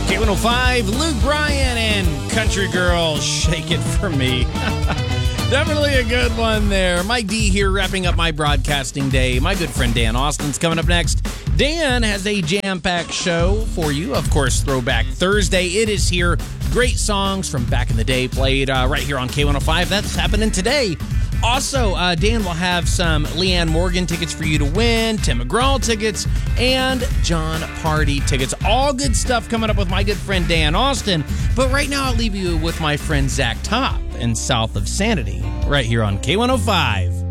K105, Luke Bryan and Country Girl, Shake It For Me. Definitely a good one there. Mike D here, wrapping up my broadcasting day. My good friend Dan Austin's coming up next. Dan has a jam-packed show for you. Of course, Throwback Thursday. It is here. Great songs from back in the day played right here on K105. That's happening today. Also, Dan will have some Leanne Morgan tickets for you to win, Tim McGraw tickets, and John Party tickets. All good stuff coming up with my good friend Dan Austin. But right now, I'll leave you with my friend Zach Top in South of Sanity, right here on K105.